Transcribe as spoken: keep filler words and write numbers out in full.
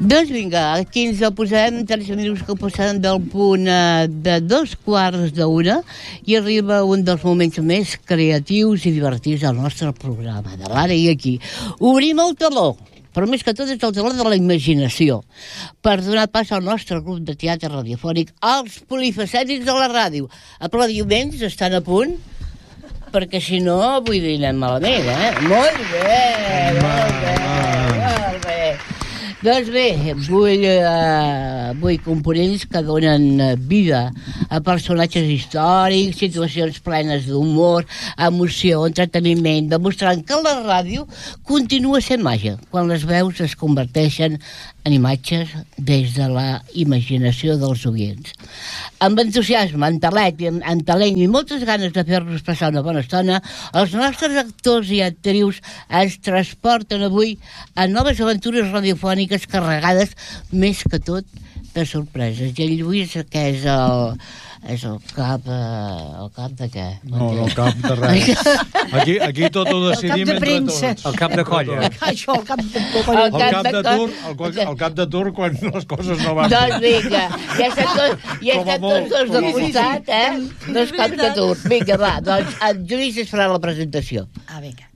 Doncs vinga, aquí ens el posarem tres minuts que passarem del punt eh, de dos quarts d'una i arriba un dels moments més creatius i divertits del nostre programa, de l'ara i aquí. Obrim el teló, però més que tot és el teló de la imaginació, per donar pas al nostre grup de teatre radiofònic, els polifacètics de la ràdio. Aplaudiments, estan a punt? Perquè si no, vull dir, anem malament, eh? Molt bé, molt bé, molt bé. Doncs bé, vull, uh, vull components que donen vida a personatges històrics, situacions plenes d'humor, emoció, entreteniment, demostrant que la ràdio continua sent màgia quan les veus es converteixen en imatges des de la imaginació dels oients. Amb entusiasme, amb talent, amb talent i moltes ganes de fer-nos passar una bona estona, els nostres actors i actrius ens transporten avui a noves aventures radiofòniques carregades, més que tot, de sorpreses. I en Lluís, que és el, és el cap... Eh, el cap de què? No, no, el cap de res. Aquí, aquí tot ho decidim entre tots. El cap de colla. Això, el cap de El cap de tur, el, el cap de tur quan les coses no van. Doncs vinga, ja estem tots, ja estem tots dos de costat, eh? Dos caps de tur. Vinga, va, doncs en Lluís es farà la presentació. Ah, vinga.